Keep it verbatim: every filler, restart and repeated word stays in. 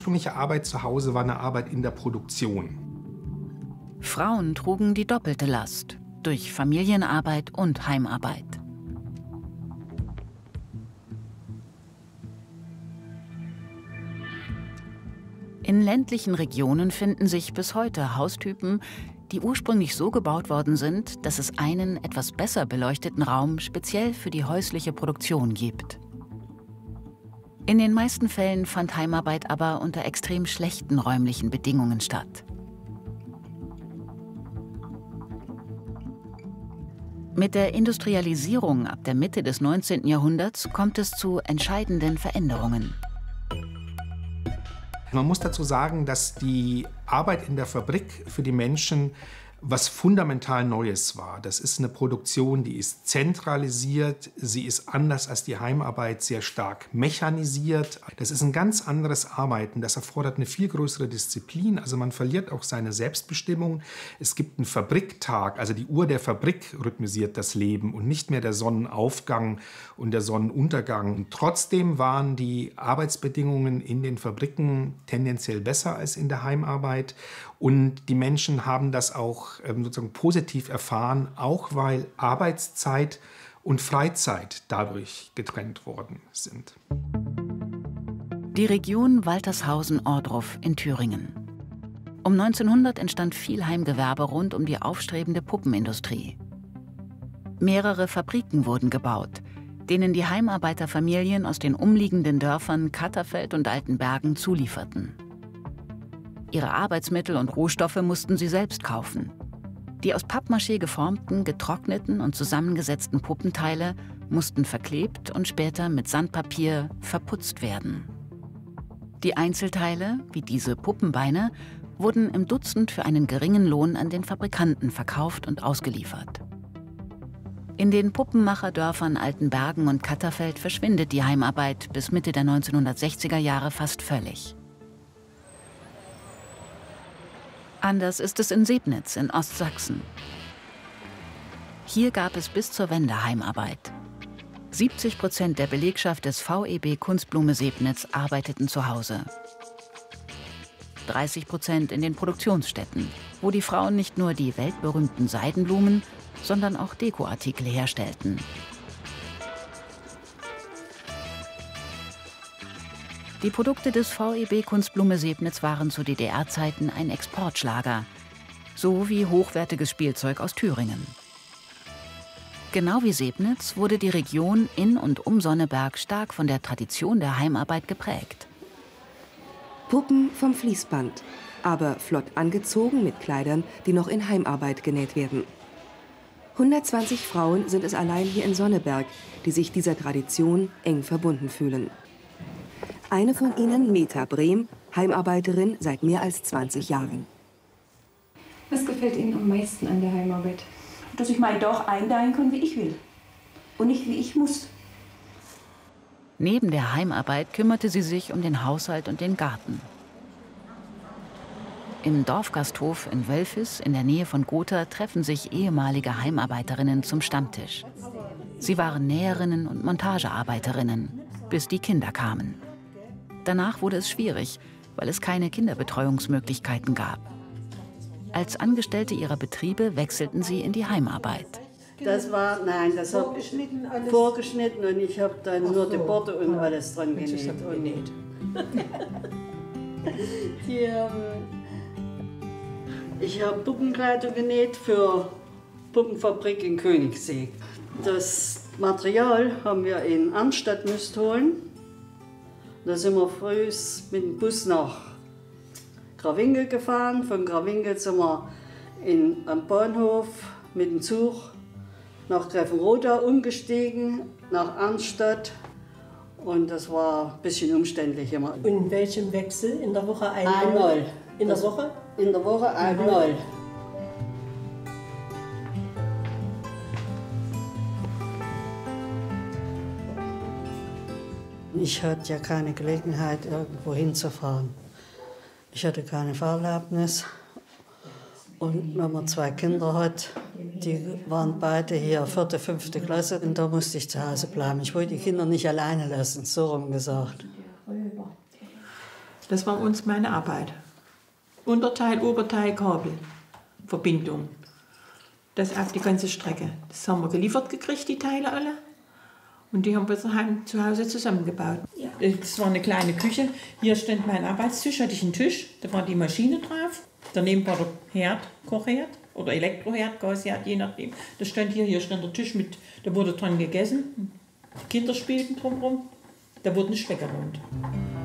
ursprüngliche Arbeit zu Hause war eine Arbeit in der Produktion. Frauen trugen die doppelte Last durch Familienarbeit und Heimarbeit. In ländlichen Regionen finden sich bis heute Haustypen, die ursprünglich so gebaut worden sind, dass es einen etwas besser beleuchteten Raum speziell für die häusliche Produktion gibt. In den meisten Fällen fand Heimarbeit aber unter extrem schlechten räumlichen Bedingungen statt. Mit der Industrialisierung ab der Mitte des neunzehnten Jahrhunderts kommt es zu entscheidenden Veränderungen. Man muss dazu sagen, dass die Arbeit in der Fabrik für die Menschen was fundamental Neues war. Das ist eine Produktion, die ist zentralisiert, sie ist anders als die Heimarbeit sehr stark mechanisiert. Das ist ein ganz anderes Arbeiten, das erfordert eine viel größere Disziplin, also man verliert auch seine Selbstbestimmung. Es gibt einen Fabriktag, also die Uhr der Fabrik rhythmisiert das Leben und nicht mehr der Sonnenaufgang und der Sonnenuntergang. Und trotzdem waren die Arbeitsbedingungen in den Fabriken tendenziell besser als in der Heimarbeit. Und die Menschen haben das auch ähm, sozusagen positiv erfahren, auch weil Arbeitszeit und Freizeit dadurch getrennt worden sind. Die Region Waltershausen-Ohrdruf in Thüringen. Um neunzehnhundert entstand viel Heimgewerbe rund um die aufstrebende Puppenindustrie. Mehrere Fabriken wurden gebaut, denen die Heimarbeiterfamilien aus den umliegenden Dörfern Katterfeld und Altenbergen zulieferten. Ihre Arbeitsmittel und Rohstoffe mussten sie selbst kaufen. Die aus Pappmaché geformten, getrockneten und zusammengesetzten Puppenteile mussten verklebt und später mit Sandpapier verputzt werden. Die Einzelteile, wie diese Puppenbeine, wurden im Dutzend für einen geringen Lohn an den Fabrikanten verkauft und ausgeliefert. In den Puppenmacherdörfern Altenbergen und Katterfeld verschwindet die Heimarbeit bis Mitte der neunzehnhundertsechziger Jahre fast völlig. Anders ist es in Sebnitz in Ostsachsen. Hier gab es bis zur Wende Heimarbeit. siebzig Prozent der Belegschaft des V E B Kunstblume Sebnitz arbeiteten zu Hause. dreißig Prozent in den Produktionsstätten, wo die Frauen nicht nur die weltberühmten Seidenblumen, sondern auch Dekoartikel herstellten. Die Produkte des V E B Kunstblume Sebnitz waren zu D D R-Zeiten ein Exportschlager, so wie hochwertiges Spielzeug aus Thüringen. Genau wie Sebnitz wurde die Region in und um Sonneberg stark von der Tradition der Heimarbeit geprägt. Puppen vom Fließband, aber flott angezogen mit Kleidern, die noch in Heimarbeit genäht werden. hundertzwanzig Frauen sind es allein hier in Sonneberg, die sich dieser Tradition eng verbunden fühlen. Eine von ihnen, Meta Brehm, Heimarbeiterin seit mehr als zwanzig Jahren. Was gefällt Ihnen am meisten an der Heimarbeit? Dass ich mein Dach einteilen kann, wie ich will. Und nicht, wie ich muss. Neben der Heimarbeit kümmerte sie sich um den Haushalt und den Garten. Im Dorfgasthof in Wölfis in der Nähe von Gotha treffen sich ehemalige Heimarbeiterinnen zum Stammtisch. Sie waren Näherinnen und Montagearbeiterinnen, bis die Kinder kamen. Danach wurde es schwierig, weil es keine Kinderbetreuungsmöglichkeiten gab. Als Angestellte ihrer Betriebe wechselten sie in die Heimarbeit. Das war, nein, das habe ich vorgeschnitten und ich habe dann nur die Borte und alles dran genäht. Die, ähm, ich habe Puppenkleider genäht für Puppenfabrik in Königssee. Das Material haben wir in Arnstadt müssen holen. Da sind wir früh mit dem Bus nach Gravingel gefahren. Von Gravingel sind wir in, am Bahnhof mit dem Zug nach Greffenroda umgestiegen, nach Arnstadt. Und das war ein bisschen umständlich immer. Und in welchem Wechsel? In der Woche ein Einmal. In der Woche? In der Woche einmal. Ich hatte ja keine Gelegenheit, irgendwo hinzufahren. Ich hatte keine Fahrerlaubnis. Und wenn man zwei Kinder hat, die waren beide hier, vierte, fünfte Klasse, und da musste ich zu Hause bleiben. Ich wollte die Kinder nicht alleine lassen, so rum gesagt. Das war uns meine Arbeit. Unterteil, Oberteil, Kabel, Verbindung. Das auf die ganze Strecke. Das haben wir geliefert gekriegt, die Teile alle. Und die haben wir daheim zu Hause zusammengebaut. Ja. Das war eine kleine Küche. Hier stand mein Arbeitstisch, hatte ich einen Tisch, da war die Maschine drauf. Daneben war der Herd, Kochherd oder Elektroherd, Gasherd, je nachdem. Das stand hier, hier stand der Tisch mit, da wurde dran gegessen. Die Kinder spielten drumherum, da wurde nicht weggeräumt.